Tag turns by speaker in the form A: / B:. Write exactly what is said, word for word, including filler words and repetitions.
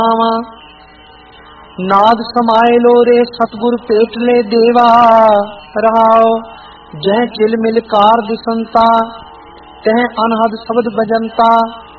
A: नाद समाये लो रे सतगुर पेट ले देवा रहाओ। जह चिल मिल कार दिसंता तह अनहद शब्द बजंता